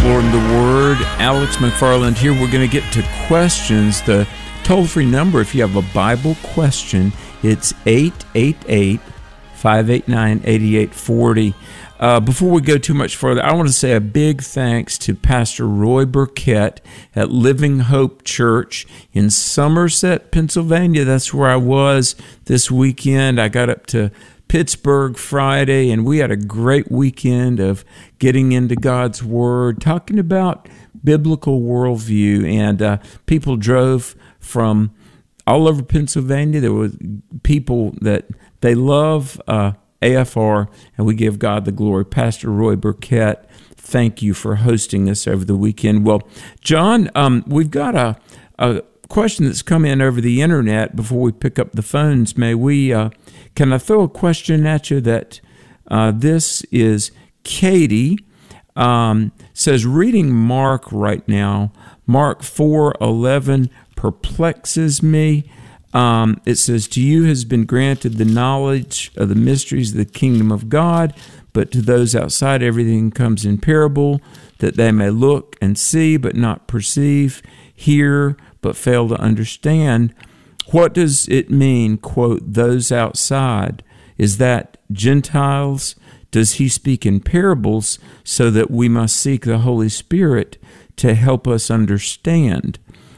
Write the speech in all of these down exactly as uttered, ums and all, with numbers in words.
Exploring the Word. Alex McFarland here. We're going to get to questions. The toll-free number, if you have a Bible question, it's eight eight eight, five eight nine, eight eight four zero. Uh, before we go too much further, I want to say a big thanks to Pastor Roy Burkett at Living Hope Church in Somerset, Pennsylvania. That's where I was this weekend. I got up to Pittsburgh Friday, and we had a great weekend of getting into God's Word, talking about biblical worldview, and uh, people drove from all over Pennsylvania. There were people that they love uh, A F R, and we give God the glory. Pastor Roy Burkett, thank you for hosting us over the weekend. Well, John, um, we've got a, a question that's come in over the internet before we pick up the phones. May we, uh, can I throw a question at you that uh, this is Katie, um, says, reading Mark right now, Mark four eleven perplexes me. Um, it says, to you has been granted the knowledge of the mysteries of the kingdom of God, but to those outside everything comes in parable, that they may look and see but not perceive, hear but fail to understand. What does it mean, quote, those outside? Is that Gentiles? Does he speak in parables so that we must seek the Holy Spirit to help us understand?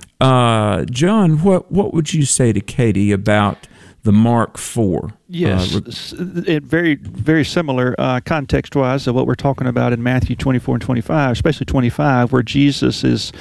Uh, John, what, what would you say to Katie about the Mark four? Yes, uh, it very very similar uh, context-wise of what we're talking about in Matthew twenty-four and twenty-five, especially twenty-five, where Jesus is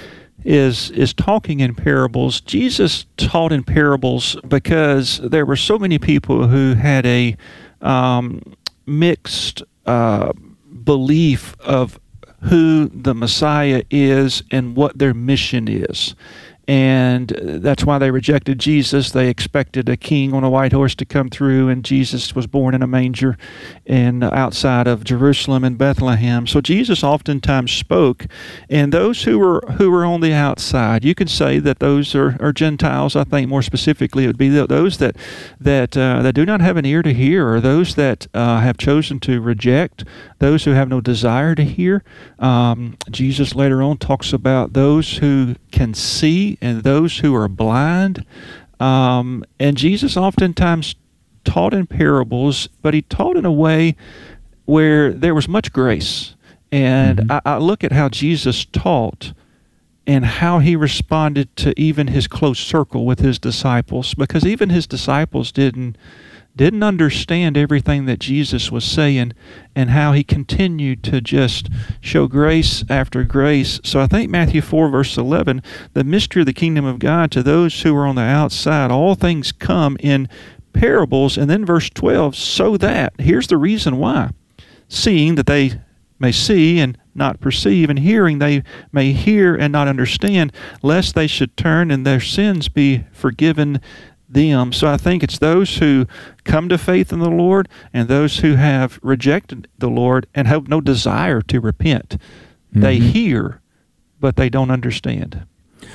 is is talking in parables. Jesus taught in parables because there were so many people who had a um, mixed uh, belief of who the Messiah is and what their mission is. And that's why they rejected Jesus. They expected a king on a white horse to come through, and Jesus was born in a manger and outside of Jerusalem and Bethlehem. So Jesus oftentimes spoke, and those who were who were on the outside, you could say that those are, are Gentiles. I think more specifically it would be those that that uh, that do not have an ear to hear, or those that uh, have chosen to reject, those who have no desire to hear. Um, Jesus later on talks about those who can see and those who are blind. Um, and Jesus oftentimes taught in parables, but he taught in a way where there was much grace. And mm-hmm. I, I look at how Jesus taught and how he responded to even his close circle with his disciples, because even his disciples didn't didn't understand everything that Jesus was saying, and how he continued to just show grace after grace. So I think Matthew four, verse eleven, the mystery of the kingdom of God to those who are on the outside, all things come in parables. And then verse twelve, so that, here's the reason why, seeing that they may see and not perceive, and hearing they may hear and not understand, lest they should turn and their sins be forgiven them. So I think it's those who come to faith in the Lord and those who have rejected the Lord and have no desire to repent. Mm-hmm. They hear, but they don't understand.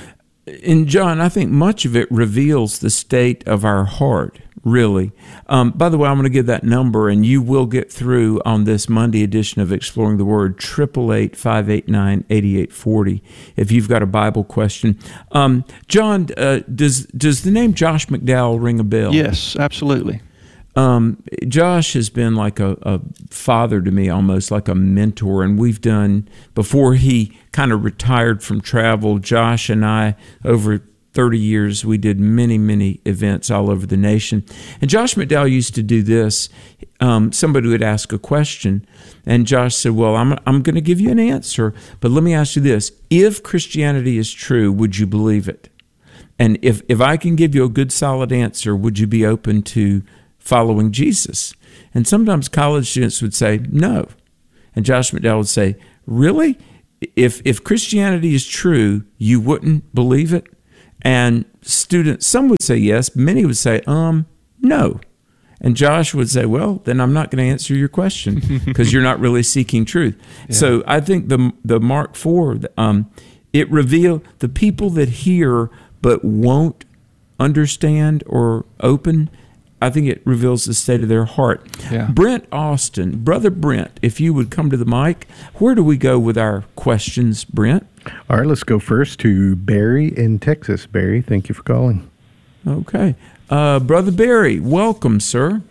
And John, I think much of it reveals the state of our heart, really. Um, by the way, I'm going to give that number, and you will get through on this Monday edition of Exploring the Word, eight eight eight, five eight nine, eight eight four zero, if you've got a Bible question. Um, John, uh, does does the name Josh McDowell ring a bell? Yes, absolutely. Um, Josh has been like a, a father to me, almost like a mentor, and we've done, before he kind of retired from travel, Josh and I, over thirty years, we did many, many events all over the nation. And Josh McDowell used to do this. Um, somebody would ask a question, and Josh said, well, I'm, I'm going to give you an answer, but let me ask you this. If Christianity is true, would you believe it? And if, if I can give you a good, solid answer, would you be open to following Jesus? And sometimes college students would say, no. And Josh McDowell would say, really? If if Christianity is true, you wouldn't believe it? And students, some would say yes, many would say, um, no. And Josh would say, well, then I'm not going to answer your question because you're not really seeking truth. Yeah. So I think the the Mark four, um, it revealed the people that hear but won't understand or open, I think it reveals the state of their heart. Yeah. Brent Austin, Brother Brent, if you would come to the mic, where do we go with our questions, Brent? All right, let's go first to Barry in Texas. Barry, thank you for calling. Okay. Uh, Brother Barry, welcome, sir.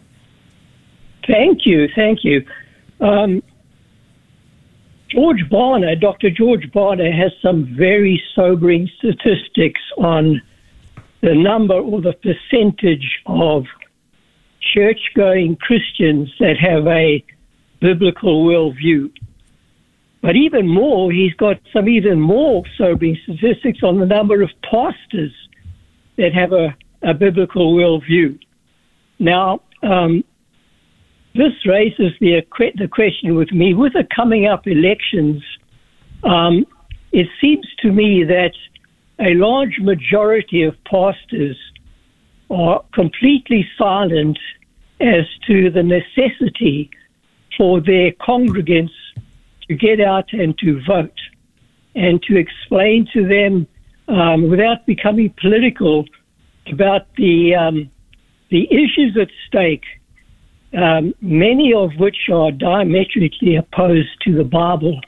Thank you, thank you. Um, George Barna, Doctor George Barna has some very sobering statistics on the number or the percentage of church-going Christians that have a biblical worldview. But even more, he's got some even more sobering statistics on the number of pastors that have a, a biblical worldview. Now, um, this raises the, the question with me, with the coming up elections, um, it seems to me that a large majority of pastors are completely silent as to the necessity for their congregants to get out and to vote, and to explain to them, um, without becoming political, about the um, the issues at stake, um, many of which are diametrically opposed to the Bible.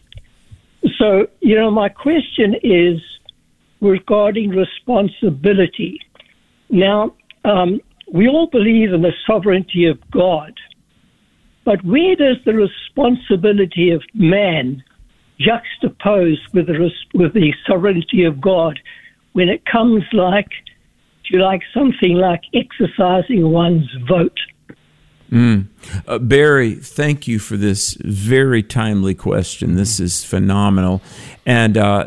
So, you know, my question is regarding responsibility. Now, um, we all believe in the sovereignty of God, but where does the responsibility of man juxtapose with the, with the sovereignty of God when it comes like to like something like exercising one's vote? Mm. Uh, Barry, thank you for this very timely question. This is phenomenal. And uh,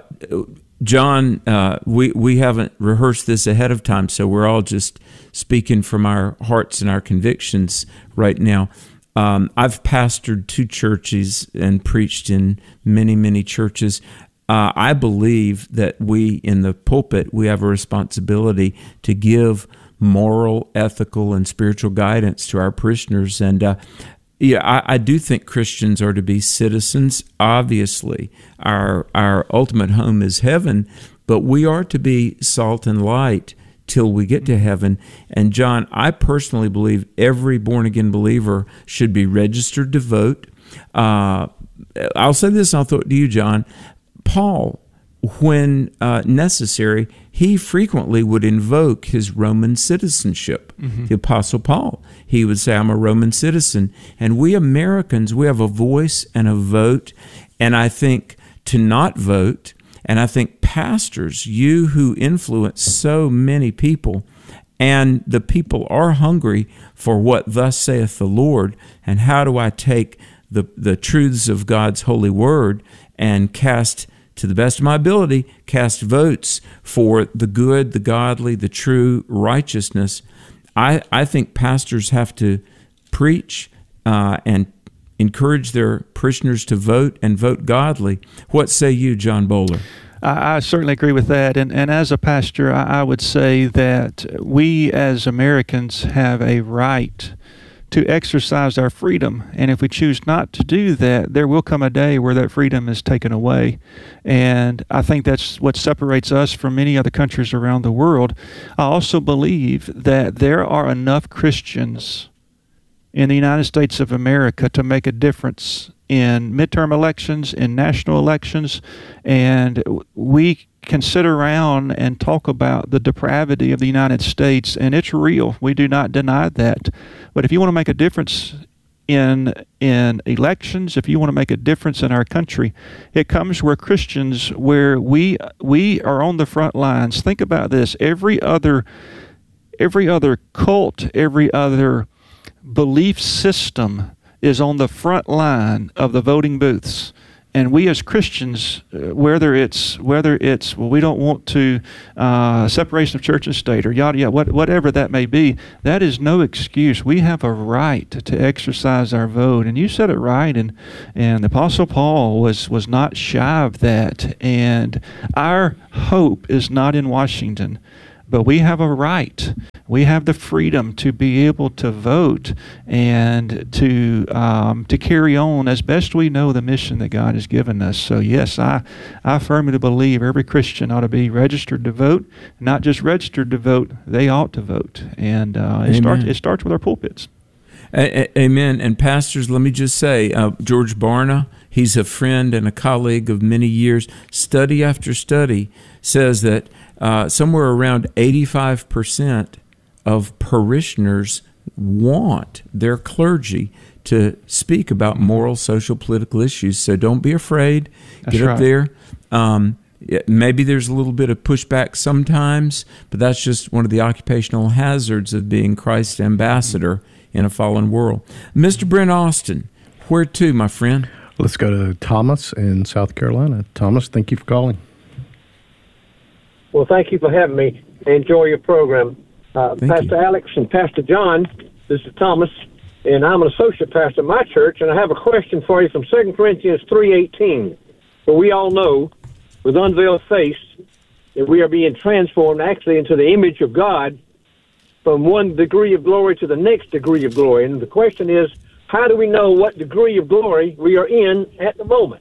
John, uh, we, we haven't rehearsed this ahead of time, so we're all just speaking from our hearts and our convictions right now. Um, I've pastored two churches and preached in many, many churches. Uh, I believe that we, in the pulpit, we have a responsibility to give moral, ethical, and spiritual guidance to our parishioners. And uh, yeah, I, I do think Christians are to be citizens. Obviously, our our ultimate home is heaven, but we are to be salt and light till we get to heaven. And John, I personally believe every born-again believer should be registered to vote. Uh, I'll say this, and I'll throw it to you, John. Paul, when uh, necessary, he frequently would invoke his Roman citizenship. Mm-hmm. The Apostle Paul, he would say, I'm a Roman citizen. And we Americans, we have a voice and a vote. And I think to not vote, and I think pastors, you who influence so many people, and the people are hungry for what thus saith the Lord, and how do I take the, the truths of God's holy word and cast, to the best of my ability, cast votes for the good, the godly, the true righteousness. I, I think pastors have to preach uh, and encourage their parishioners to vote and vote godly. What say you, John Bowler? I, I certainly agree with that. And, and as a pastor, I, I would say that we as Americans have a right to exercise our freedom. And if we choose not to do that, there will come a day where that freedom is taken away. And I think that's what separates us from many other countries around the world. I also believe that there are enough Christians in the United States of America to make a difference in midterm elections, in national elections, and we can sit around and talk about the depravity of the United States, and it's real. We do not deny that. But if you want to make a difference in in elections, if you want to make a difference in our country, it comes where Christians, where we we are on the front lines. Think about this. Every other every other cult, every other belief system is on the front line of the voting booths. And we as Christians, uh, whether it's whether it's well, we don't want to uh, separation of church and state or yada yada, what, whatever that may be, that is no excuse. We have a right to exercise our vote. And you said it right. And and the Apostle Paul was was not shy of that. And our hope is not in Washington. but we have a right. We have the freedom to be able to vote and to um, to carry on as best we know the mission that God has given us. So yes, I I firmly believe every Christian ought to be registered to vote. Not just registered to vote, they ought to vote. And uh, it starts it starts with our pulpits. A- Amen. And pastors, let me just say, uh, George Barna, he's a friend and a colleague of many years. Study after study says that uh, somewhere around eighty-five percent of parishioners want their clergy to speak about moral, social, political issues. So don't be afraid. That's Get up right. there. Um, maybe there's a little bit of pushback sometimes, but that's just one of the occupational hazards of being Christ's ambassador in a fallen world. Mister Brent Austin, where to, my friend? Let's go to Thomas in South Carolina. Thomas, thank you for calling. Well, thank you for having me. I enjoy your program. Uh, Thank Pastor you. Alex and Pastor John, this is Thomas, and I'm an associate pastor at my church, and I have a question for you from Second Corinthians three eighteen. For we all know, with unveiled face, that we are being transformed actually into the image of God from one degree of glory to the next degree of glory. And the question is, how do we know what degree of glory we are in at the moment?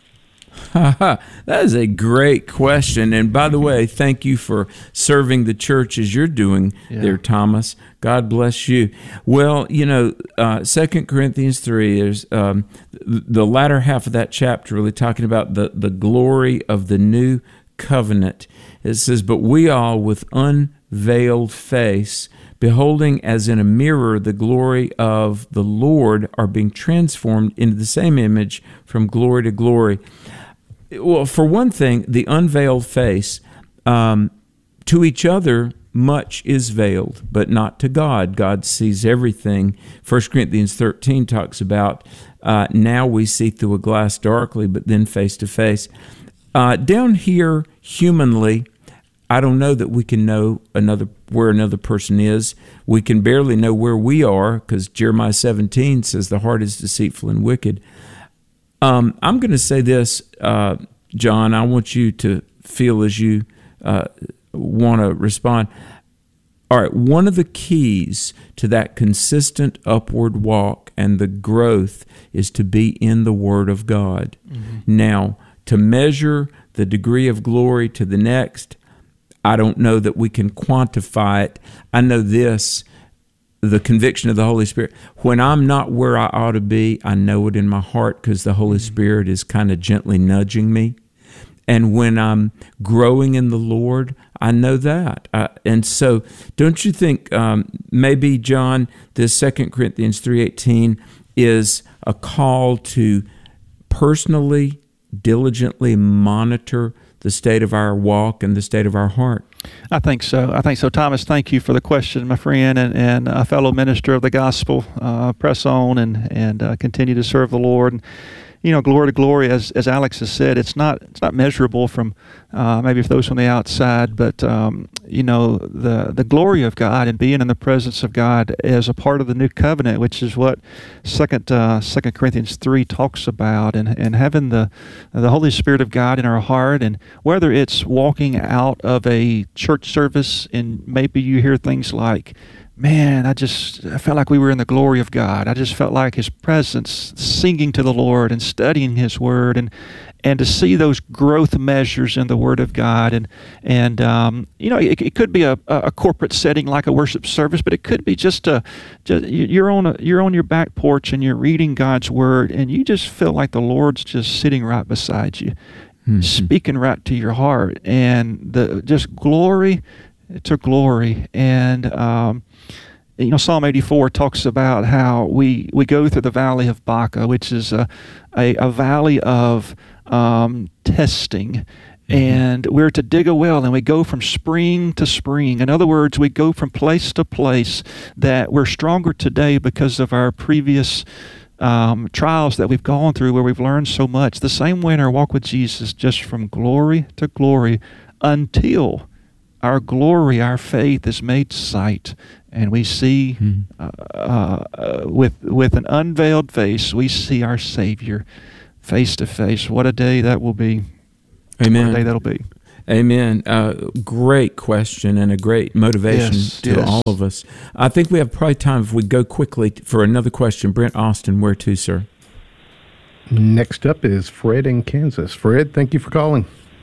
That is a great question. And by the way, thank you for serving the church as you're doing Yeah. there, Thomas. God bless you. Well, you know, uh, Second Corinthians three, there's um, the latter half of that chapter really talking about the, the glory of the new covenant. It says, but we all with unveiled face, beholding as in a mirror the glory of the Lord, are being transformed into the same image from glory to glory. Well, for one thing, the unveiled face, um, to each other much is veiled, but not to God. God sees everything. First Corinthians thirteen talks about uh, now we see through a glass darkly, but then face to face. Uh, down here, humanly, I don't know that we can know another where another person is. We can barely know where we are because Jeremiah seventeen says the heart is deceitful and wicked. Um, I'm going to say this, uh, John. I want you to feel as you uh, want to respond. All right, one of the keys to that consistent upward walk and the growth is to be in the Word of God. Mm-hmm. Now, to measure the degree of glory to the next, I don't know that we can quantify it. I know this, the conviction of the Holy Spirit. When I'm not where I ought to be, I know it in my heart because the Holy Spirit is kind of gently nudging me. And when I'm growing in the Lord, I know that. Uh, and so don't you think um, maybe, John, this Second Corinthians three eighteen is a call to personally, diligently monitor the state of our walk and the state of our heart? I think so. I think so. Thomas, thank you for the question, my friend, and, and a fellow minister of the gospel. Uh, press on and, and uh, continue to serve the Lord. And, you know, glory to glory, as as Alex has said, it's not it's not measurable from uh, maybe for those from the outside, but um, you know, the the glory of God and being in the presence of God as a part of the new covenant, which is what Second uh, Second Corinthians three talks about, and and having the the Holy Spirit of God in our heart, and whether it's walking out of a church service and maybe you hear things like, man, I just I felt like we were in the glory of God. I just felt like His presence, singing to the Lord and studying His Word, and and to see those growth measures in the Word of God, and and um, you know, it, it could be a, a corporate setting like a worship service, but it could be just a just, you're on a, you're on your back porch and you're reading God's Word, and you just feel like the Lord's just sitting right beside you, mm-hmm. speaking right to your heart, and the just glory to glory. And um, you know, Psalm eighty-four talks about how we, we go through the valley of Baca, which is a, a, a valley of um, testing. Mm-hmm. And we're to dig a well, and we go from spring to spring. In other words, we go from place to place, that we're stronger today because of our previous um, trials that we've gone through, where we've learned so much. The same way in our walk with Jesus, just from glory to glory, until our glory, our faith is made sight, and we see mm-hmm. uh, uh, with with an unveiled face, we see our Savior face to face. What a day that will be! Amen. What a day that'll be. Amen. Uh, great question and a great motivation yes, to yes. all of us. I think we have probably time if we go quickly for another question. Brent Austin, where to, sir? Next up is Fred in Kansas. Fred, thank you for calling.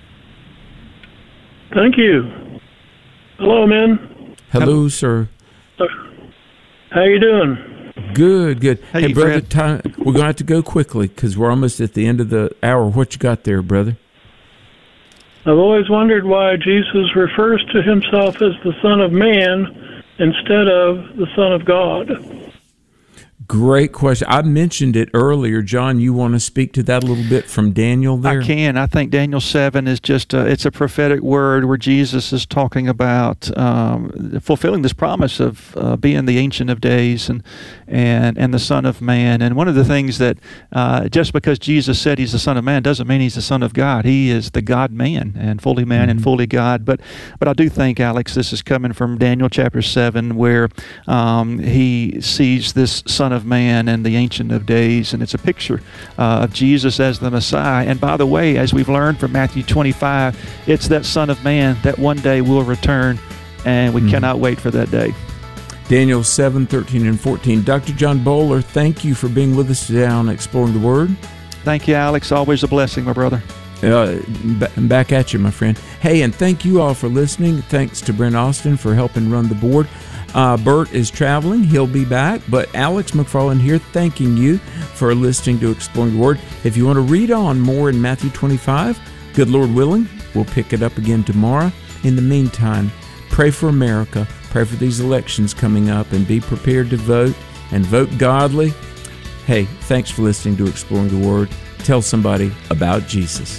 Thank you. Hello, man. Hello, sir. Uh, how you doing? Good, good. Hey, Hey, brother, Fred. time, we're going to have to go quickly because we're almost at the end of the hour. What you got there, brother? I've always wondered why Jesus refers to himself as the Son of Man instead of the Son of God. Great question. I mentioned it earlier. John, you want to speak to that a little bit from Daniel there? I can. I think Daniel seven is just a, it's a prophetic word where Jesus is talking about um, fulfilling this promise of uh, being the Ancient of Days and and and the Son of Man. And one of the things that uh, just because Jesus said he's the Son of Man doesn't mean he's the Son of God. He is the God-man and fully man mm-hmm. and fully God. But but I do think, Alex, this is coming from Daniel chapter seven, where um, he sees this Son of Man and the Ancient of Days, and it's a picture uh, of Jesus as the Messiah. And by the way, as we've learned from Matthew twenty-five, it's that Son of Man that one day will return, and we mm-hmm. cannot wait for that day. Daniel seven, thirteen, and fourteen. Doctor John Bowler, thank you for being with us today on Exploring the Word. Thank you, Alex. Always a blessing, my brother. Uh, b- back at you, my friend. Hey, and thank you all for listening. Thanks to Brent Austin for helping run the board. Uh, Bert is traveling. He'll be back. But Alex McFarland here thanking you for listening to Exploring the Word. If you want to read on more in Matthew twenty-five, good Lord willing, we'll pick it up again tomorrow. In the meantime, pray for America. Pray for these elections coming up and be prepared to vote and vote godly. Hey, thanks for listening to Exploring the Word. Tell somebody about Jesus.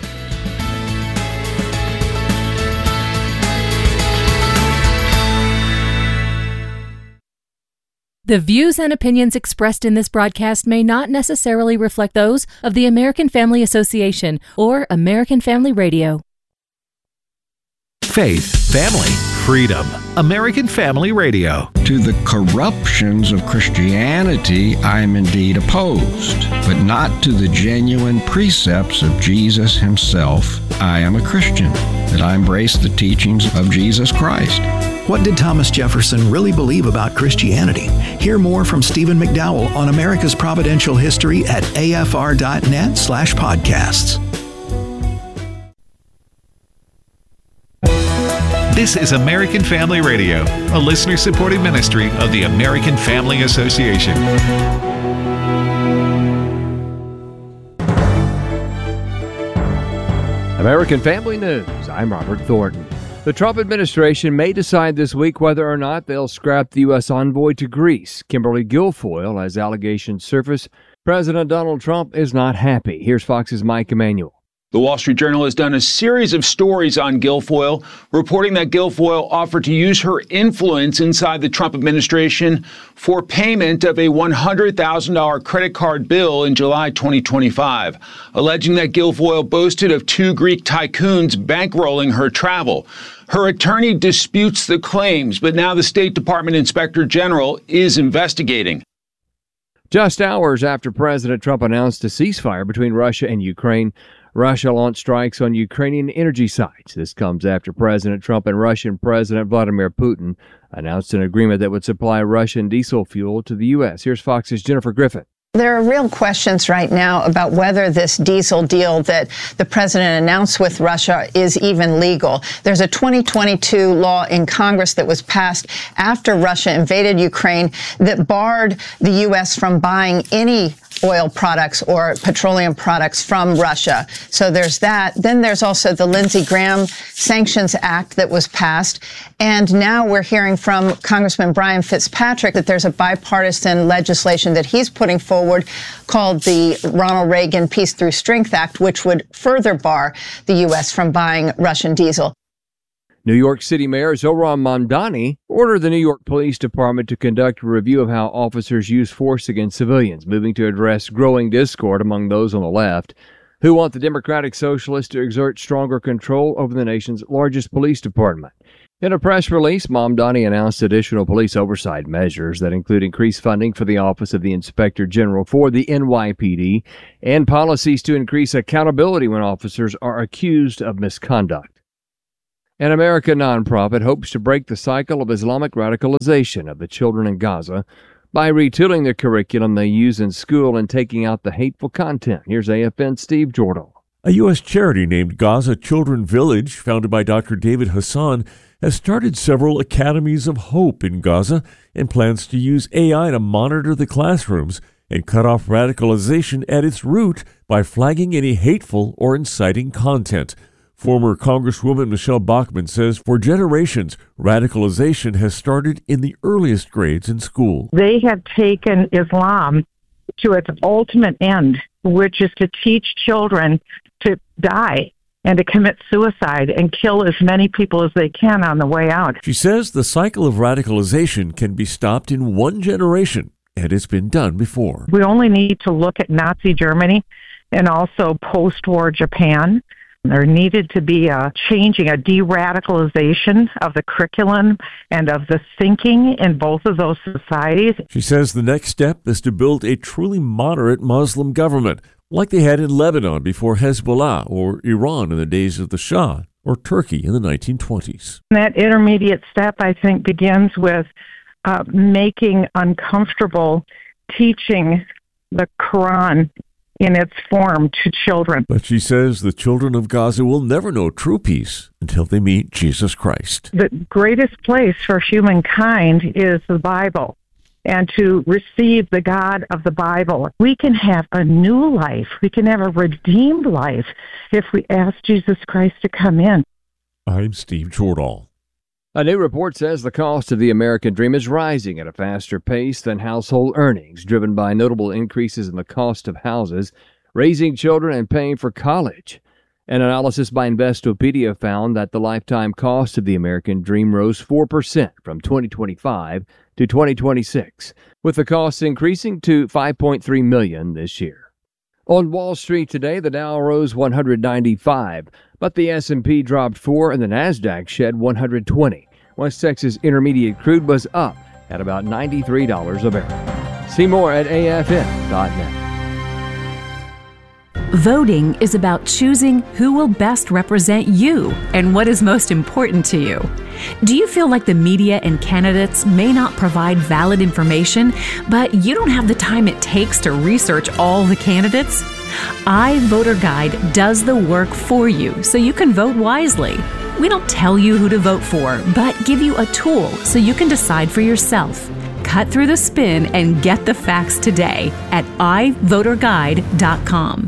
The views and opinions expressed in this broadcast may not necessarily reflect those of the American Family Association or American Family Radio. Faith, family, freedom. American Family Radio. To the corruptions of Christianity, I am indeed opposed, but not to the genuine precepts of Jesus himself. I am a Christian, that I embrace the teachings of Jesus Christ. What did Thomas Jefferson really believe about Christianity? Hear more from Stephen McDowell on America's Providential History at afr.net slash podcasts. This is American Family Radio, a listener-supported ministry of the American Family Association. American Family News. I'm Robert Thornton. The Trump administration may decide this week whether or not they'll scrap the U S envoy to Greece, Kimberly Guilfoyle, as allegations surface. President Donald Trump is not happy. Here's Fox's Mike Emanuel. The Wall Street Journal has done a series of stories on Guilfoyle, reporting that Guilfoyle offered to use her influence inside the Trump administration for payment of a one hundred thousand dollars credit card bill in July twenty twenty-five, alleging that Guilfoyle boasted of two Greek tycoons bankrolling her travel. Her attorney disputes the claims, but now the State Department Inspector General is investigating. Just hours after President Trump announced a ceasefire between Russia and Ukraine, Russia launched strikes on Ukrainian energy sites. This comes after President Trump and Russian President Vladimir Putin announced an agreement that would supply Russian diesel fuel to the U S. Here's Fox's Jennifer Griffin. There are real questions right now about whether this diesel deal that the president announced with Russia is even legal. There's a twenty twenty-two law in Congress that was passed after Russia invaded Ukraine that barred the U S from buying any oil products or petroleum products from Russia. So there's that. Then there's also the Lindsey Graham Sanctions Act that was passed. And now we're hearing from Congressman Brian Fitzpatrick that there's a bipartisan legislation that he's putting forward called the Ronald Reagan Peace Through Strength Act, which would further bar the U S from buying Russian diesel. New York City Mayor Zohran Mamdani ordered the New York Police Department to conduct a review of how officers use force against civilians, moving to address growing discord among those on the left who want the Democratic Socialists to exert stronger control over the nation's largest police department. In a press release, Mamdani announced additional police oversight measures that include increased funding for the Office of the Inspector General for the N Y P D and policies to increase accountability when officers are accused of misconduct. An American nonprofit hopes to break the cycle of Islamic radicalization of the children in Gaza by retooling the curriculum they use in school and taking out the hateful content. Here's A F N's Steve Jordan. A U S charity named Gaza Children Village, founded by Doctor David Hassan, has started several academies of hope in Gaza and plans to use A I to monitor the classrooms and cut off radicalization at its root by flagging any hateful or inciting content. Former Congresswoman Michelle Bachmann says for generations, radicalization has started in the earliest grades in school. They have taken Islam to its ultimate end, which is to teach children to die and to commit suicide and kill as many people as they can on the way out. She says the cycle of radicalization can be stopped in one generation, and it's been done before. We only need to look at Nazi Germany and also post-war Japan. There needed to be a changing, a de-radicalization of the curriculum and of the thinking in both of those societies. She says the next step is to build a truly moderate Muslim government, like they had in Lebanon before Hezbollah, or Iran in the days of the Shah, or Turkey in the nineteen twenties. That intermediate step, I think, begins with uh, making uncomfortable teaching the Quran in its form to children. But she says the children of Gaza will never know true peace until they meet Jesus Christ. The greatest place for humankind is the Bible, and to receive the God of the Bible. We can have a new life. We can have a redeemed life if we ask Jesus Christ to come in. I'm Steve Jordahl. A new report says the cost of the American dream is rising at a faster pace than household earnings, driven by notable increases in the cost of houses, raising children, and paying for college. An analysis by Investopedia found that the lifetime cost of the American dream rose four percent from twenty twenty-five to twenty twenty-six, with the costs increasing to five point three million dollars this year. On Wall Street today, the Dow rose one hundred ninety-five, but the S and P dropped four and the Nasdaq shed one hundred twenty. West Texas Intermediate crude was up at about ninety-three dollars a barrel. See more at A F N dot net. Voting is about choosing who will best represent you and what is most important to you. Do you feel like the media and candidates may not provide valid information, but you don't have the time it takes to research all the candidates? iVoterGuide does the work for you so you can vote wisely. We don't tell you who to vote for, but give you a tool so you can decide for yourself. Cut through the spin and get the facts today at i voter guide dot com.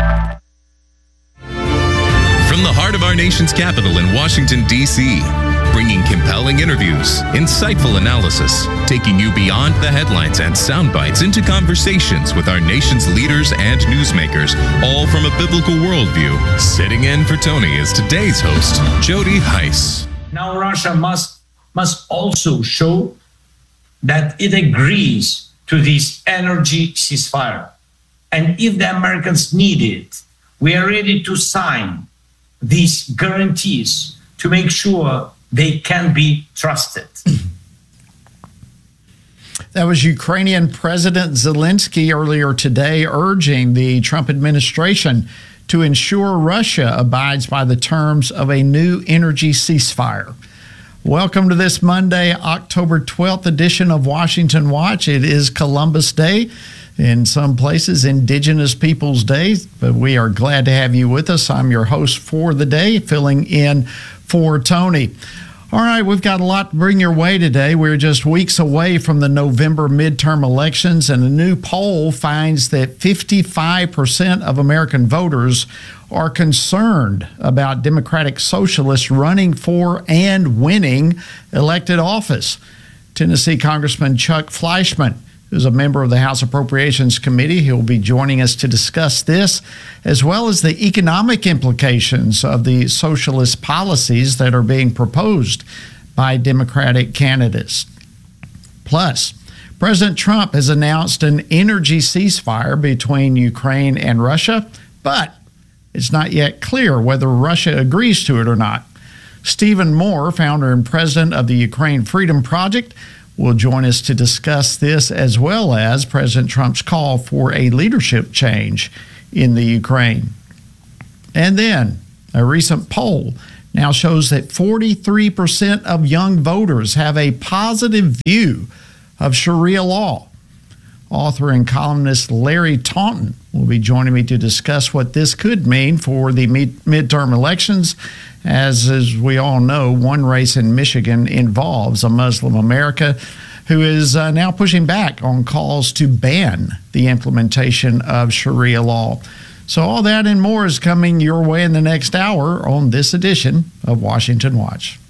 From the heart of our nation's capital in Washington, D C, bringing compelling interviews, insightful analysis, taking you beyond the headlines and sound bites into conversations with our nation's leaders and newsmakers, all from a biblical worldview. Sitting in for Tony is today's host, Jody Heiss. Now Russia must, must also show that it agrees to this energy ceasefire. And if the Americans need it, we are ready to sign these guarantees to make sure they can be trusted. That was Ukrainian President Zelensky earlier today urging the Trump administration to ensure Russia abides by the terms of a new energy ceasefire. Welcome to this Monday, October twelfth edition of Washington Watch. It is Columbus Day. In some places, Indigenous Peoples Day, but we are glad to have you with us. I'm your host for the day, filling in for Tony. All right, we've got a lot to bring your way today. We're just weeks away from the November midterm elections, and a new poll finds that fifty-five percent of American voters are concerned about Democratic Socialists running for and winning elected office. Tennessee Congressman Chuck Fleischmann, who's a member of the House Appropriations Committee. He'll be joining us to discuss this, as well as the economic implications of the socialist policies that are being proposed by Democratic candidates. Plus, President Trump has announced an energy ceasefire between Ukraine and Russia, but it's not yet clear whether Russia agrees to it or not. Stephen Moore, founder and president of the Ukraine Freedom Project, will join us to discuss this, as well as President Trump's call for a leadership change in the Ukraine. And then a recent poll now shows that forty-three percent of young voters have a positive view of Sharia law. Author and columnist Larry Taunton will be joining me to discuss what this could mean for the mid- midterm elections. As, as we all know, one race in Michigan involves a Muslim America who is uh, now pushing back on calls to ban the implementation of Sharia law. So all that and more is coming your way in the next hour on this edition of Washington Watch.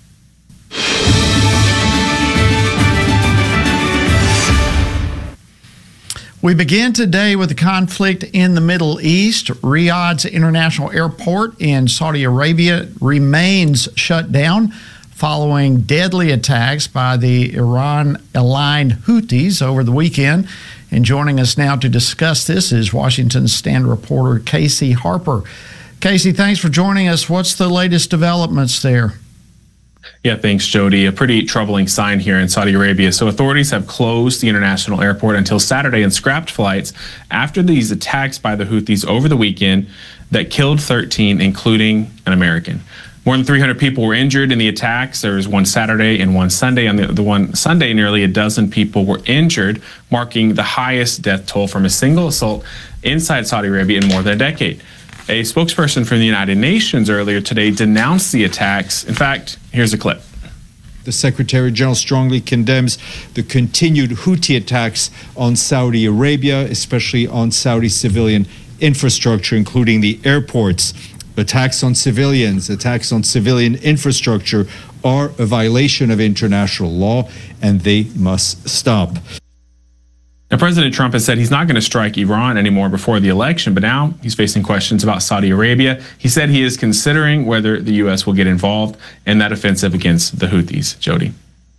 We begin today with the conflict in the Middle East. Riyadh's international airport in Saudi Arabia remains shut down following deadly attacks by the Iran-aligned Houthis over the weekend. And joining us now to discuss this is Washington Stand reporter Casey Harper. Casey, thanks for joining us. What's the latest developments there? Yeah, thanks, Jody. A pretty troubling sign here in Saudi Arabia. So authorities have closed the international airport until Saturday and scrapped flights after these attacks by the Houthis over the weekend that killed thirteen, including an American. More than three hundred people were injured in the attacks. There was one Saturday and one Sunday. On the, the one Sunday, nearly a dozen people were injured, marking the highest death toll from a single assault inside Saudi Arabia in more than a decade. A spokesperson from the United Nations earlier today denounced the attacks. In fact, here's a clip. The Secretary General strongly condemns the continued Houthi attacks on Saudi Arabia, especially on Saudi civilian infrastructure, including the airports. Attacks on civilians, attacks on civilian infrastructure are a violation of international law, and they must stop. Now, President Trump has said he's not going to strike Iran anymore before the election, but now he's facing questions about Saudi Arabia. He said he is considering whether the U S will get involved in that offensive against the Houthis. Jody.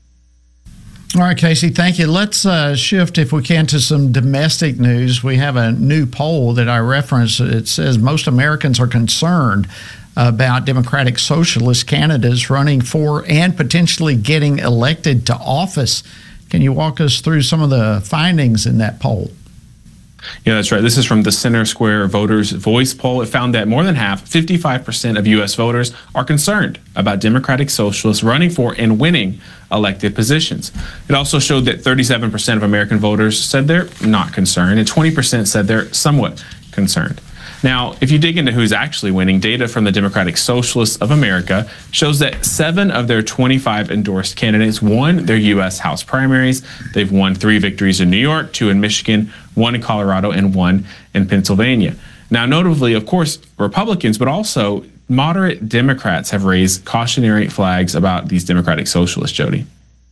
All right, Casey, thank you. Let's uh, shift, if we can, to some domestic news. We have a new poll that I referenced. It says most Americans are concerned about Democratic Socialist candidates running for and potentially getting elected to office. Can you walk us through some of the findings in that poll? Yeah, that's right. This is from the Center Square Voters Voice poll. It found that more than half, fifty-five percent of U S voters are concerned about Democratic Socialists running for and winning elected positions. It also showed that thirty-seven percent of American voters said they're not concerned, and twenty percent said they're somewhat concerned. Now, if you dig into who's actually winning, data from the Democratic Socialists of America shows that seven of their twenty-five endorsed candidates won their U S House primaries. They've won three victories in New York, two in Michigan, one in Colorado, and one in Pennsylvania. Now, notably, of course, Republicans, but also moderate Democrats have raised cautionary flags about these Democratic Socialists, Jody.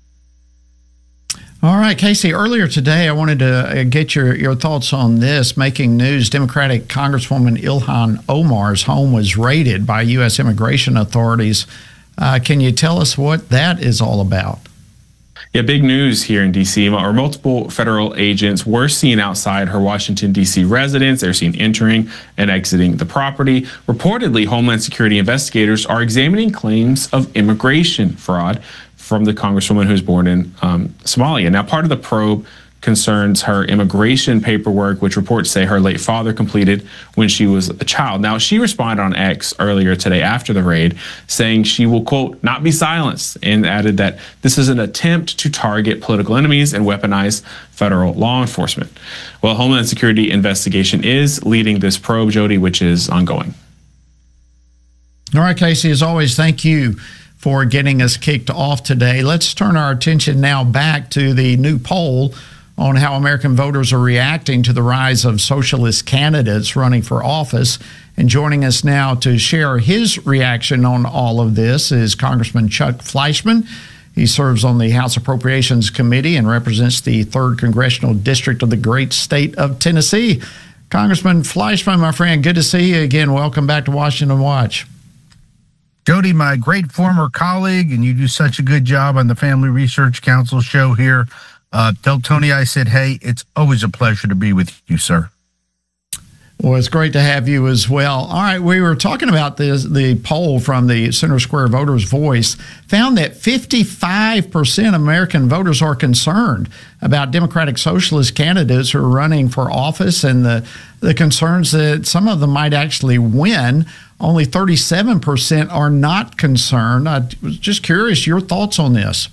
All right, Casey, earlier today I wanted to get your, your thoughts on this. Making news, Democratic Congresswoman Ilhan Omar's home was raided by U S immigration authorities. Uh, can you tell us what that is all about? Yeah, big news here in D C Or multiple federal agents were seen outside her Washington, D C residence. They're seen entering and exiting the property. Reportedly, Homeland Security investigators are examining claims of immigration fraud from the Congresswoman who was born in um, Somalia. Now, part of the probe concerns her immigration paperwork, which reports say her late father completed when she was a child. Now, she responded on X earlier today after the raid, saying she will, quote, not be silenced, and added that this is an attempt to target political enemies and weaponize federal law enforcement. Well, Homeland Security investigation is leading this probe, Jody, which is ongoing. All right, Casey, as always, thank you for getting us kicked off today. Let's turn our attention now back to the new poll on how American voters are reacting to the rise of socialist candidates running for office. And joining us now to share his reaction on all of this is Congressman Chuck Fleischmann. He serves on the House Appropriations Committee and represents the third Congressional District of the great state of Tennessee. Congressman Fleischmann, my friend, good to see you again. Welcome back to Washington Watch. Jody, my great former colleague, and you do such a good job on the Family Research Council show here. Uh, tell Tony I said, hey, it's always a pleasure to be with you, sir. Well, it's great to have you as well. All right, we were talking about this, the poll from the Center Square Voters Voice found that fifty-five percent of American voters are concerned about Democratic Socialist candidates who are running for office and the, the concerns that some of them might actually win. Only thirty-seven percent are not concerned. I was just curious, your thoughts on this?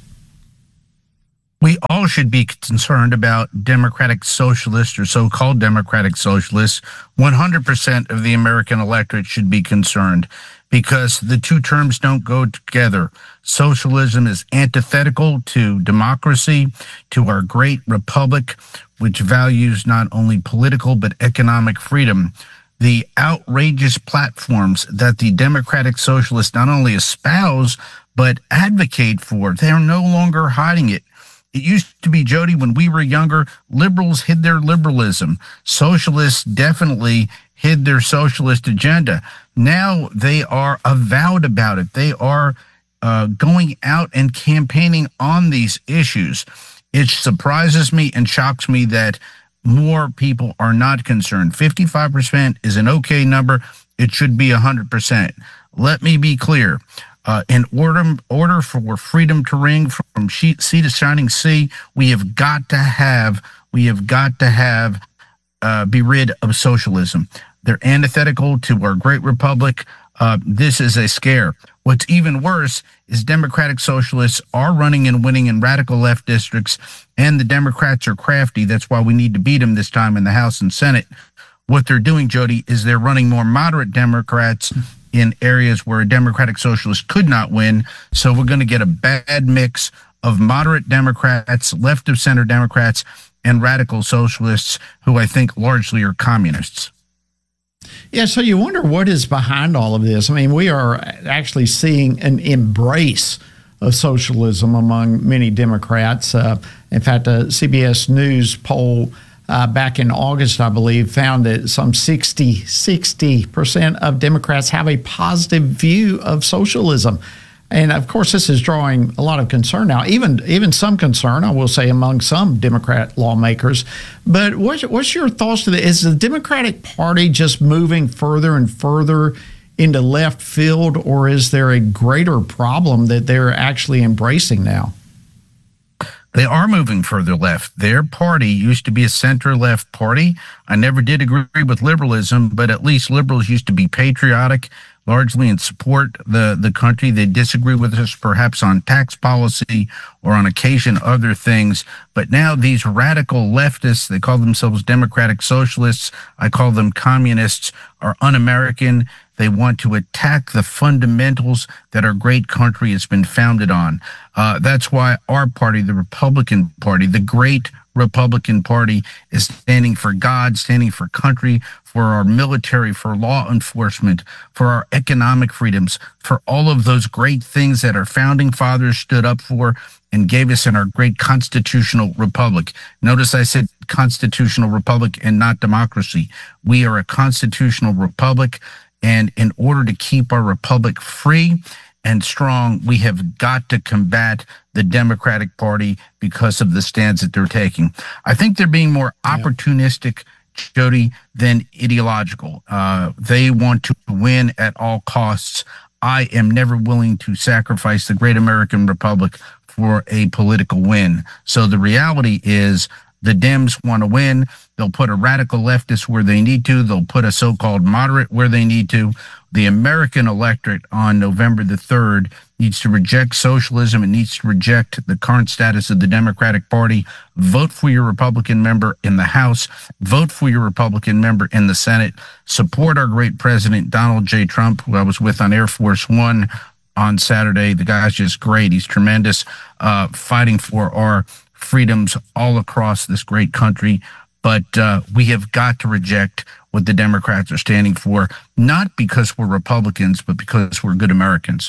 We all should be concerned about Democratic Socialists or so-called Democratic Socialists. one hundred percent of the American electorate should be concerned because the two terms don't go together. Socialism is antithetical to democracy, to our great republic, which values not only political but economic freedom. The outrageous platforms that the Democratic Socialists not only espouse but advocate for, they are no longer hiding it. It used to be, Jody, when we were younger, liberals hid their liberalism. Socialists definitely hid their socialist agenda. Now they are avowed about it. They are uh, going out and campaigning on these issues. It surprises me and shocks me that more people are not concerned. fifty-five percent is an okay number. It should be one hundred percent. Let me be clear. Uh, in order, order for freedom to ring from sea to shining sea, we have got to have, we have got to have, uh, be rid of socialism. They're antithetical to our great republic. Uh, this is a scare. What's even worse is Democratic Socialists are running and winning in radical left districts, and the Democrats are crafty. That's why we need to beat them this time in the House and Senate. What they're doing, Jody, is they're running more moderate Democrats in areas where a Democratic Socialist could not win. So we're going to get a bad mix of moderate Democrats, left of center Democrats, and radical socialists who I think largely are communists. Yeah, so you wonder what is behind all of this. I mean, we are actually seeing an embrace of socialism among many Democrats. Uh, in fact, a C B S News poll Uh, back in August, I believe, found that some sixty percent of Democrats have a positive view of socialism. And, of course, this is drawing a lot of concern now, even even some concern, I will say, among some Democrat lawmakers. But what's, what's your thoughts to that? Is the Democratic Party just moving further and further into left field, or is there a greater problem that they're actually embracing now? They are moving further left. Their party used to be a center-left party. I never did agree with liberalism, but at least liberals used to be patriotic, largely in support the the country. They disagree with us perhaps on tax policy or on occasion other things. But now these radical leftists, they call themselves Democratic Socialists, I call them communists, are un-American. They want to attack the fundamentals that our great country has been founded on. Uh, that's why our party, the Republican Party, the great Republican Party, is standing for God, standing for country, for our military, for law enforcement, for our economic freedoms, for all of those great things that our founding fathers stood up for and gave us in our great constitutional republic. Notice I said constitutional republic and not democracy. We are a constitutional republic. And in order to keep our republic free and strong, we have got to combat the Democratic Party because of the stands that they're taking. I think they're being more opportunistic, Jody, than ideological. Uh, they want to win at all costs. I am never willing to sacrifice the great American republic for a political win. So the reality is the Dems want to win. They'll put a radical leftist where they need to. They'll put a so-called moderate where they need to. The American electorate on November the third needs to reject socialism. It needs to reject the current status of the Democratic Party. Vote for your Republican member in the House. Vote for your Republican member in the Senate. Support our great president, Donald J. Trump, who I was with on Air Force One on Saturday. The guy's just great. He's tremendous, uh, fighting for our freedoms all across this great country. But uh, we have got to reject what the Democrats are standing for, not because we're Republicans, but because we're good Americans.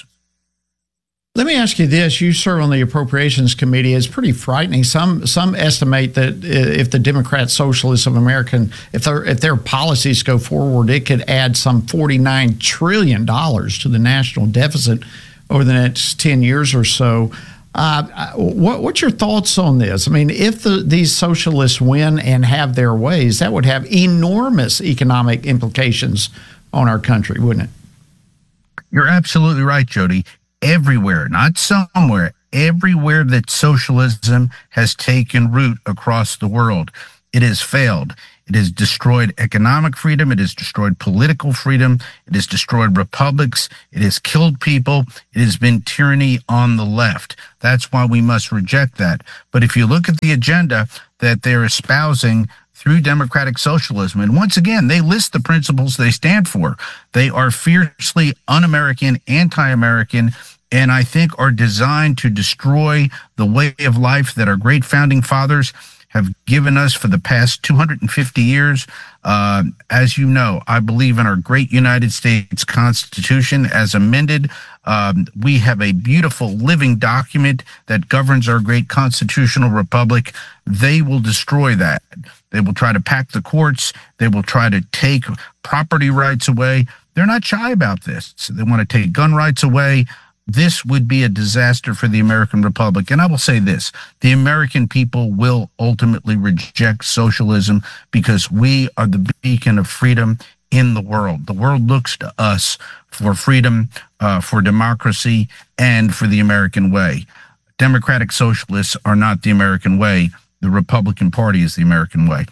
Let me ask you this. You serve on the Appropriations Committee. It's pretty frightening. Some some estimate that if the Democrat Socialists of America, if their, if their policies go forward, it could add some forty-nine trillion dollars to the national deficit over the next ten years or so. Uh, what, what's your thoughts on this? I mean, if the, these socialists win and have their ways, that would have enormous economic implications on our country, wouldn't it? You're absolutely right, Jody. Everywhere, not somewhere, everywhere that socialism has taken root across the world, it has failed. It has destroyed economic freedom. It has destroyed political freedom. It has destroyed republics. It has killed people. It has been tyranny on the left. That's why we must reject that. But if you look at the agenda that they're espousing through democratic socialism, and once again, they list the principles they stand for. They are fiercely un-American, anti-American, and I think are designed to destroy the way of life that our great founding fathers have given us for the past two hundred fifty years. Uh, as you know, I believe in our great United States Constitution as amended. Um, we have a beautiful living document that governs our great constitutional republic. They will destroy that. They will try to pack the courts. They will try to take property rights away. They're not shy about this. So they want to take gun rights away. This would be a disaster for the American Republic. And I will say this, the American people will ultimately reject socialism because we are the beacon of freedom in the world. The world looks to us for freedom, uh, for democracy, and for the American way. Democratic socialists are not the American way. The Republican Party is the American way.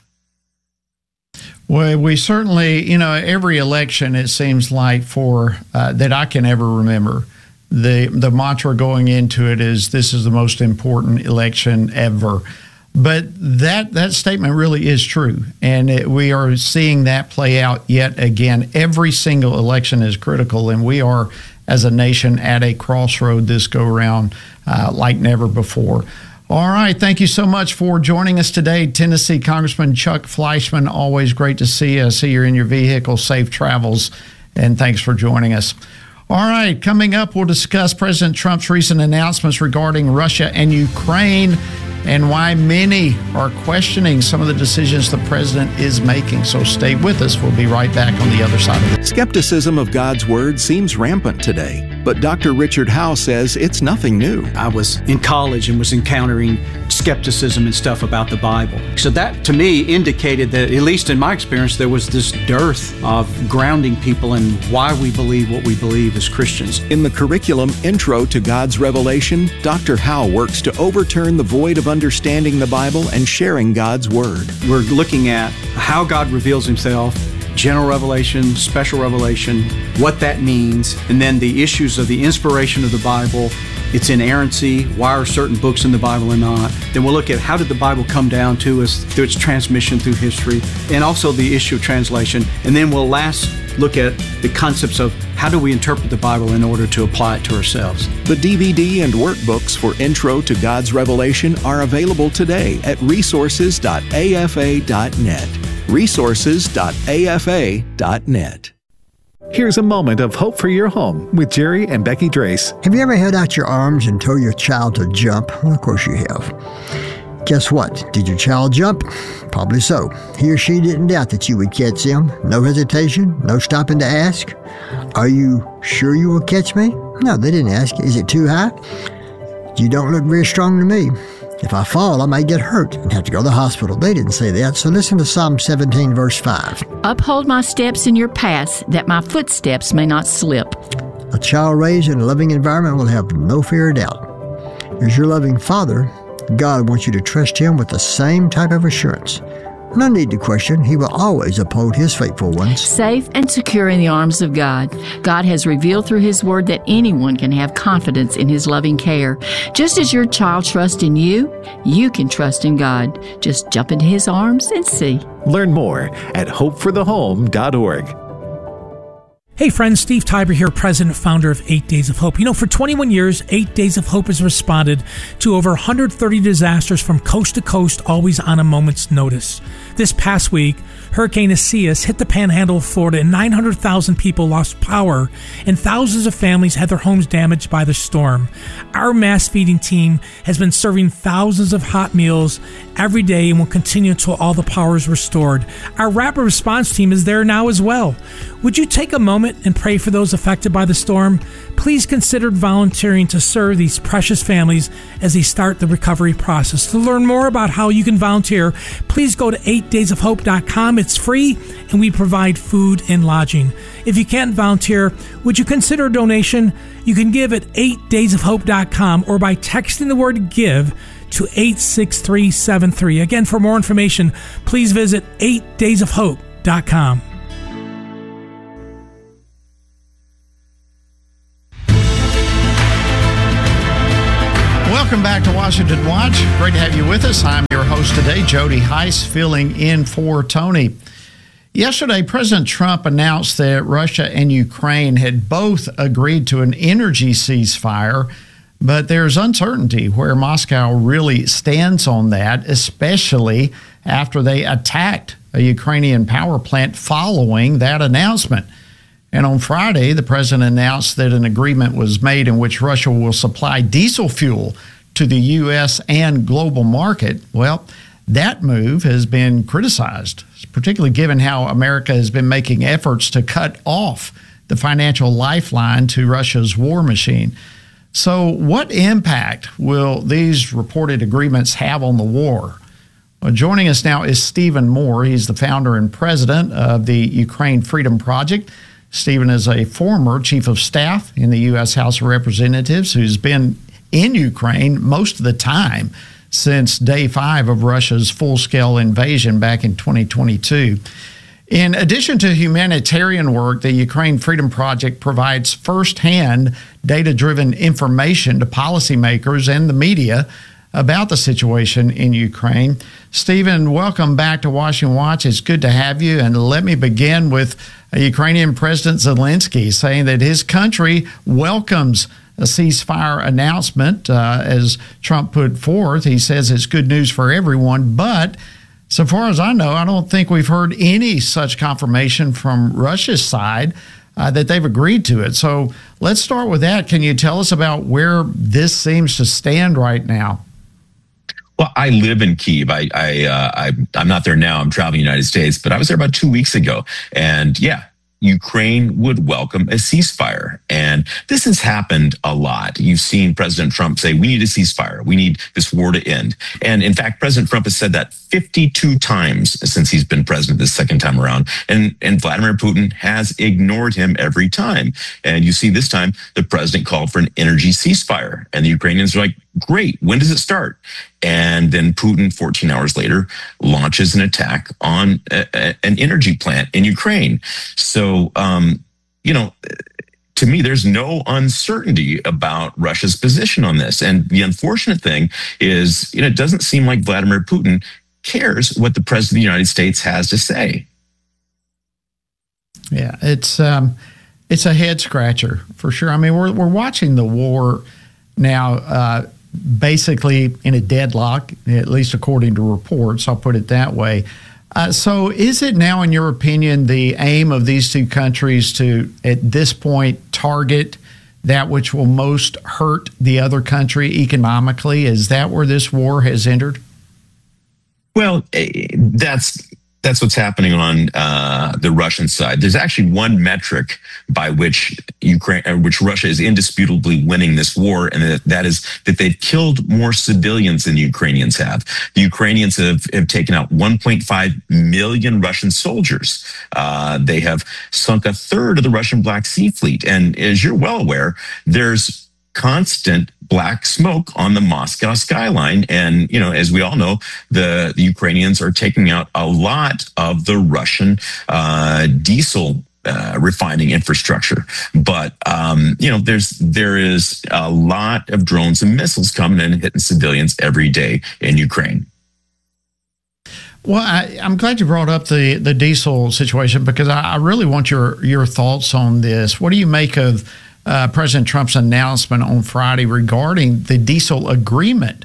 Well, we certainly, you know, every election, it seems like for uh, that I can ever remember, The the mantra going into it is this is the most important election ever. But that that statement really is true. And it, we are seeing that play out yet again. Every single election is critical. And we are, as a nation, at a crossroad this go around uh, like never before. All right. Thank you so much for joining us today, Tennessee Congressman Chuck Fleischmann. Always great to see you. I see you're in your vehicle. Safe travels. And thanks for joining us. All right, coming up, we'll discuss President Trump's recent announcements regarding Russia and Ukraine and why many are questioning some of the decisions the president is making. So stay with us. We'll be right back on the other side of it. Skepticism of God's Word seems rampant today, but Doctor Richard Howe says it's nothing new. I was in college and was encountering skepticism and stuff about the Bible. So that, to me, indicated that, at least in my experience, there was this dearth of grounding people in why we believe what we believe as Christians. In the curriculum Intro to God's Revelation, Doctor Howe works to overturn the void of understanding the Bible and sharing God's Word. We're looking at how God reveals Himself, general revelation, special revelation, what that means, and then the issues of the inspiration of the Bible, its inerrancy, why are certain books in the Bible and not. Then we'll look at how did the Bible come down to us through its transmission through history, and also the issue of translation. And then we'll last look at the concepts of how do we interpret the Bible in order to apply it to ourselves. The D V D and workbooks for Intro to God's Revelation are available today at resources dot a f a dot net. resources dot a f a dot net. Here's a moment of hope for your home with Jerry and Becky Drace. Have you ever held out your arms and told your child to jump? Well, of course you have. Guess what? Did your child jump? Probably so. He or she didn't doubt that you would catch him. No hesitation, no stopping to ask. Are you sure you will catch me? No, they didn't ask. Is it too high? You don't look very strong to me. If I fall, I may get hurt and have to go to the hospital. They didn't say that, so listen to Psalm seventeen, verse five. Uphold my steps in your paths, that my footsteps may not slip. A child raised in a loving environment will have no fear or doubt. As your loving Father, God wants you to trust Him with the same type of assurance. No need to question. He will always uphold His faithful ones. Safe and secure in the arms of God. God has revealed through His Word that anyone can have confidence in His loving care. Just as your child trusts in you, you can trust in God. Just jump into His arms and see. Learn more at hope for the home dot org. Hey friends, Steve Tiber here, president and founder of Eight Days of Hope. You know, for twenty-one years, Eight Days of Hope has responded to over one hundred thirty disasters from coast to coast, always on a moment's notice. This past week, Hurricane Isaias hit the panhandle of Florida and nine hundred thousand people lost power and thousands of families had their homes damaged by the storm. Our mass feeding team has been serving thousands of hot meals every day and will continue until all the power is restored. Our rapid response team is there now as well. Would you take a moment and pray for those affected by the storm? Please consider volunteering to serve these precious families as they start the recovery process. To learn more about how you can volunteer, please go to eight days of hope dot com. It's free, and we provide food and lodging. If you can't volunteer, would you consider a donation? You can give at eight days of hope dot com or by texting the word GIVE to eight six three seven three. Again, for more information, please visit eight days of hope dot com. Welcome back to Washington Watch. Great to have you with us. I'm your host today, Jody Heiss, filling in for Tony. Yesterday, President Trump announced that Russia and Ukraine had both agreed to an energy ceasefire, but there's uncertainty where Moscow really stands on that, especially after they attacked a Ukrainian power plant following that announcement. And on Friday, the president announced that an agreement was made in which Russia will supply diesel fuel to the U S and global market. Well, that move has been criticized, particularly given how America has been making efforts to cut off the financial lifeline to Russia's war machine. So what impact will these reported agreements have on the war? Well, joining us now is Stephen Moore. He's the founder and president of the Ukraine Freedom Project. Stephen is a former chief of staff in the U S House of Representatives who's been in Ukraine most of the time since day five of Russia's full-scale invasion back in twenty twenty-two. In addition to humanitarian work, the Ukraine Freedom Project provides firsthand data-driven information to policymakers and the media about the situation in Ukraine. Stephen, welcome back to Washington Watch. It's good to have you. And let me begin with Ukrainian President Zelensky saying that his country welcomes a ceasefire announcement uh, as Trump put forth. He says it's good news for everyone, but so far as I know, I don't think we've heard any such confirmation from Russia's side uh, that they've agreed to it. So let's start with that. Can you tell us about where this seems to stand right now? Well, I live in Kyiv. I, I, uh, I, I'm not there now. I'm traveling the United States, but I was there about two weeks ago. And yeah, Ukraine would welcome a ceasefire. And this has happened a lot. You've seen President Trump say, we need a ceasefire. We need this war to end. And in fact, President Trump has said that fifty-two times since he's been president this second time around. And, and Vladimir Putin has ignored him every time. And you see this time, the president called for an energy ceasefire. And the Ukrainians are like, great, when does it start? And then Putin, fourteen hours later, launches an attack on a, a, an energy plant in Ukraine. So, um, you know, to me, there's no uncertainty about Russia's position on this. And the unfortunate thing is, you know, it doesn't seem like Vladimir Putin cares what the president of the United States has to say. Yeah, it's um, it's a head scratcher for sure. I mean, we're we're watching the war now. Uh, basically in a deadlock, at least according to reports. I'll put it that way. Uh, so is it now, in your opinion, the aim of these two countries to, at this point, target that which will most hurt the other country economically? Is that where this war has entered? Well, that's that's what's happening on uh, the Russian side. There's actually one metric by which Ukraine, which Russia is indisputably winning this war, and that, that is that they've killed more civilians than the Ukrainians have. The Ukrainians have, have taken out one point five million Russian soldiers. Uh, they have sunk a third of the Russian Black Sea Fleet. And as you're well aware, there's constant black smoke on the Moscow skyline. And, you know, as we all know, the, the Ukrainians are taking out a lot of the Russian uh, diesel uh, refining infrastructure. But, um, you know, there's there is a lot of drones and missiles coming in and hitting civilians every day in Ukraine. Well, I, I'm glad you brought up the, the diesel situation, because I, I really want your, your thoughts on this. What do you make of Uh, President Trump's announcement on Friday regarding the diesel agreement,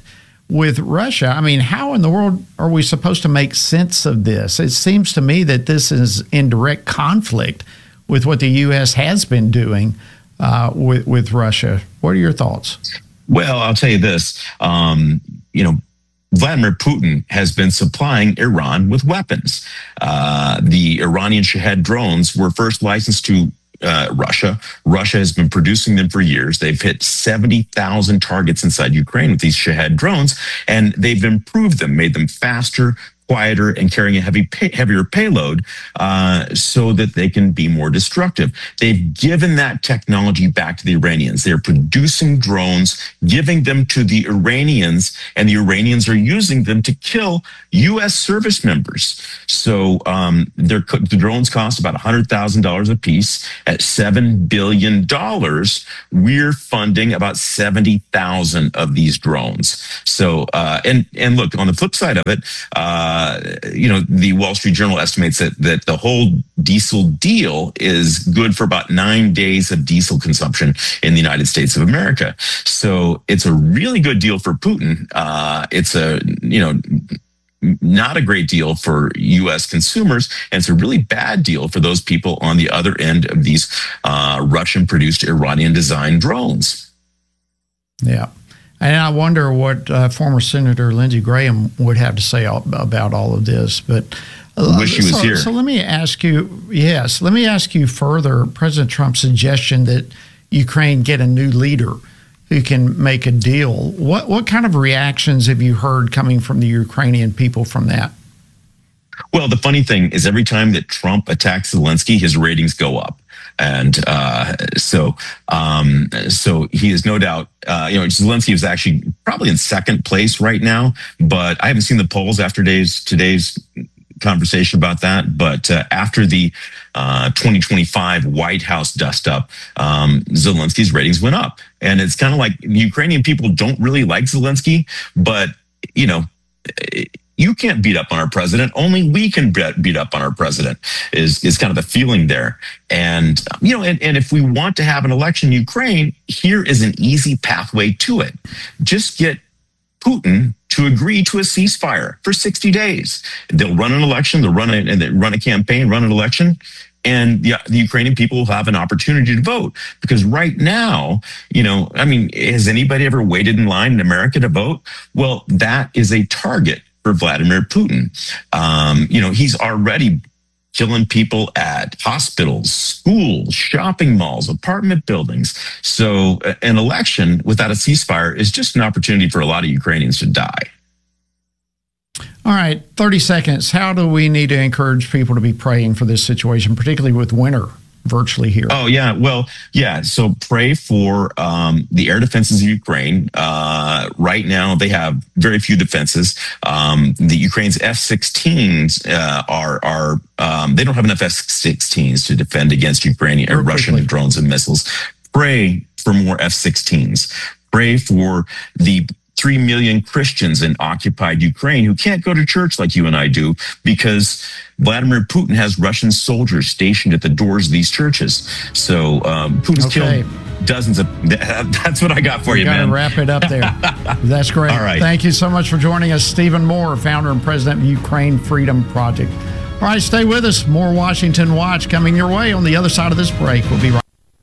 with Russia. I mean, how in the world are we supposed to make sense of this? It seems to me that this is in direct conflict with what the U S has been doing uh, with, with Russia. What are your thoughts? Well, I'll tell you this. Um, you know, Vladimir Putin has been supplying Iran with weapons. Uh, the Iranian Shahed drones were first licensed to uh, Russia. Russia has been producing them for years. They've hit seventy thousand targets inside Ukraine with these Shahed drones, and they've improved them, made them faster, quieter, and carrying a heavy, pay, heavier payload uh, so that they can be more destructive. They've given that technology back to the Iranians. They're producing drones, giving them to the Iranians, and the Iranians are using them to kill U S service members. So um, the drones cost about one hundred thousand dollars a piece. At seven billion dollars, we're funding about seventy thousand of these drones. So, uh, and, and look, on the flip side of it, uh, Uh, you know, the Wall Street Journal estimates that, that the whole diesel deal is good for about nine days of diesel consumption in the United States of America. So it's a really good deal for Putin. Uh, it's a, you know, not a great deal for U S consumers, and it's a really bad deal for those people on the other end of these uh, Russian-produced, Iranian-designed drones. Yeah. And I wonder what uh, former Senator Lindsey Graham would have to say all, about all of this. But uh, wish he was so, here. So let me ask you, yes, let me ask you further. President Trump's suggestion that Ukraine get a new leader who can make a deal. What what kind of reactions have you heard coming from the Ukrainian people from that? Well, the funny thing is, every time that Trump attacks Zelensky, his ratings go up. And uh, so, um, so he is no doubt, uh, you know, Zelensky is actually probably in second place right now, but I haven't seen the polls after today's, today's conversation about that. But uh, after the uh, twenty twenty-five White House dust up, um, Zelensky's ratings went up. And it's kind of like Ukrainian people don't really like Zelensky, but, you know, it, you can't beat up on our president. Only we can beat up on our president is, is kind of the feeling there. And, you know, and, and if we want to have an election in Ukraine, here is an easy pathway to it. Just get Putin to agree to a ceasefire for sixty days. They'll run an election, they'll run a, and they run a campaign, run an election, and the, the Ukrainian people will have an opportunity to vote. Because right now, you know, I mean, has anybody ever waited in line in America to vote? Well, that is a target for Vladimir Putin. Um, you know, he's already killing people at hospitals, schools, shopping malls, apartment buildings. So an election without a ceasefire is just an opportunity for a lot of Ukrainians to die. All right, thirty seconds. How do we need to encourage people to be praying for this situation, particularly with winter virtually here? Oh, yeah. Well, yeah. So pray for um, the air defenses of Ukraine. Uh, right now, they have very few defenses. Um, the Ukraine's F sixteens uh, are, are um, they don't have enough F sixteens to defend against Ukrainian or Russian drones and missiles. Pray for more F sixteens. Pray for the three million Christians in occupied Ukraine who can't go to church like you and I do because Vladimir Putin has Russian soldiers stationed at the doors of these churches. So um, Putin's okay. killed dozens of... That's what I got for we you, gotta man. Wrap it up there. That's great. All right. Thank you so much for joining us. Stephen Moore, founder and president of Ukraine Freedom Project. All right, stay with us. More Washington Watch coming your way on the other side of this break. We'll be right back.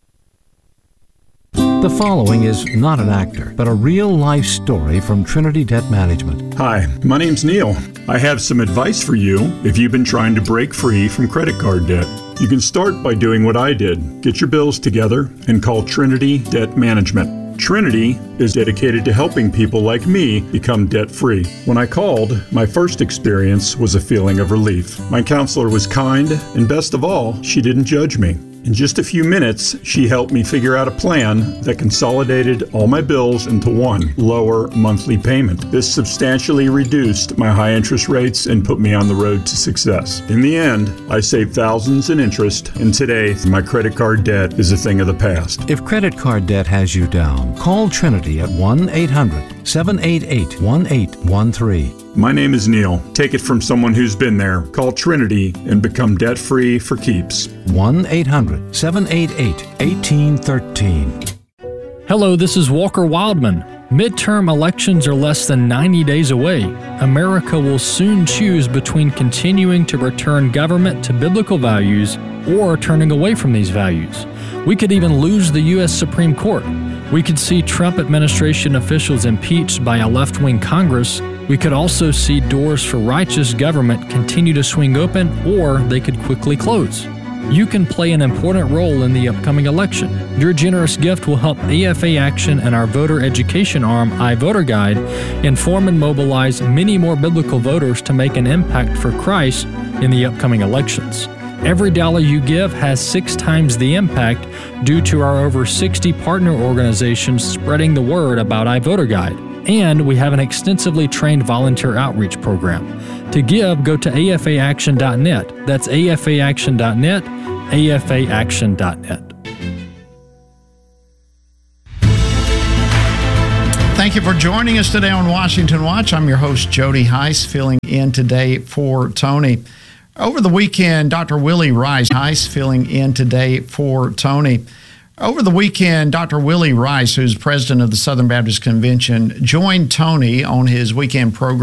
The following is not an actor, but a real-life story from Trinity Debt Management. Hi, my name's Neil. I have some advice for you if you've been trying to break free from credit card debt. You can start by doing what I did. Get your bills together and call Trinity Debt Management. Trinity is dedicated to helping people like me become debt-free. When I called, my first experience was a feeling of relief. My counselor was kind, and best of all, she didn't judge me. In just a few minutes, she helped me figure out a plan that consolidated all my bills into one lower monthly payment. This substantially reduced my high interest rates and put me on the road to success. In the end, I saved thousands in interest, and today, my credit card debt is a thing of the past. If credit card debt has you down, call Trinity at one eight hundred seven eight eight one eight one three. My name is Neil. Take it from someone who's been there. Call Trinity and become debt-free for keeps. one eight hundred seven eight eight one eight one three. Hello, this is Walker Wildman. Midterm elections are less than ninety days away. America will soon choose between continuing to return government to biblical values or turning away from these values. We could even lose the U S Supreme Court. We could see Trump administration officials impeached by a left-wing Congress. We could also see doors for righteous government continue to swing open, or they could quickly close. You can play an important role in the upcoming election. Your generous gift will help A F A Action and our voter education arm, iVoter Guide, inform and mobilize many more biblical voters to make an impact for Christ in the upcoming elections. Every dollar you give has six times the impact due to our over sixty partner organizations spreading the word about iVoter Guide. And we have an extensively trained volunteer outreach program. To give, go to A F A action dot net. That's A F A action dot net, A F A action dot net. Thank you for joining us today on Washington Watch. I'm your host, Jody Heiss, filling in today for Tony. Over the weekend, Doctor Willie Rice, Heiss, filling in today for Tony. Over the weekend, Doctor Willie Rice, who's president of the Southern Baptist Convention, joined Tony on his weekend program.